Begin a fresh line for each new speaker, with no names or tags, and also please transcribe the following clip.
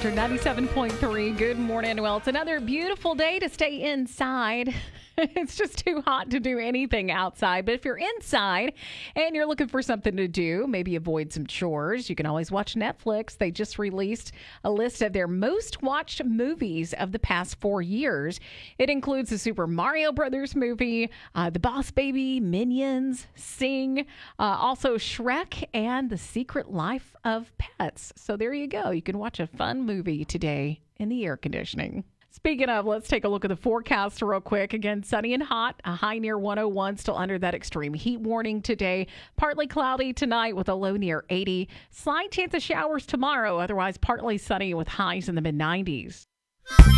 Factor 97.3. Good morning. Well, it's another beautiful day to stay inside. It's just too hot to do anything outside. But if you're inside and you're looking for something to do, maybe avoid some chores, you can always watch Netflix. They just released a list of their most watched movies of the past 4 years. It includes the Super Mario Brothers movie, The Boss Baby, Minions, Sing, also Shrek, and The Secret Life of Pets. So there you go. You can watch a fun movie today in the air conditioning. Speaking of, let's take a look at the forecast real quick. Again, sunny and hot, a high near 101, still under that extreme heat warning today. Partly cloudy tonight with a low near 80. Slight chance of showers tomorrow, otherwise partly sunny with highs in the mid-90s.